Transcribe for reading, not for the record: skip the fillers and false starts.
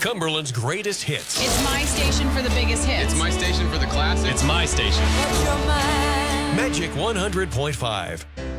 Cumberland's greatest hits. It's my station for the biggest hits. It's my station for the classics. It's my station. Magic 100.5.